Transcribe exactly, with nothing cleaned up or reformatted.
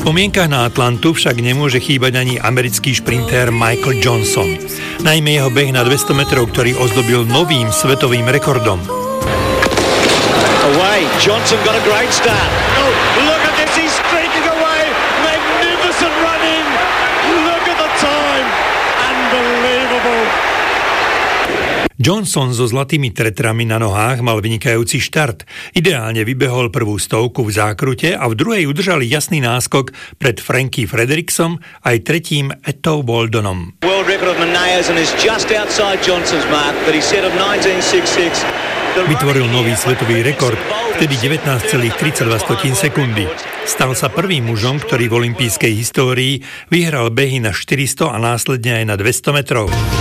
spomienkach na Atlantu však nemôže chýbať ani americký šprintér Michael Johnson. Najmä jeho beh na dvesto metrov, ktorý ozdobil novým svetovým rekordom. Away, Johnson got a great start. Oh, look at this, he's streaking away. Magnificent running. Look at the time. Unbelievable. Johnson so zlatými tretrami na nohách mal vynikajúci štart. Ideálne vybehol prvú stovku v zákrute a v druhej udržali jasný náskok pred Frankie Frederiksom aj tretím Ettou Boldonom. World record of Menaeus and is just outside Johnson's mark that he set of nineteen sixty-six. Vytvoril nový svetový rekord, vtedy devätnásť celá tridsaťdva sekundy. Stal sa prvým mužom, ktorý v olympijskej histórii vyhral behy na štyristo a následne aj na dvesto metrov.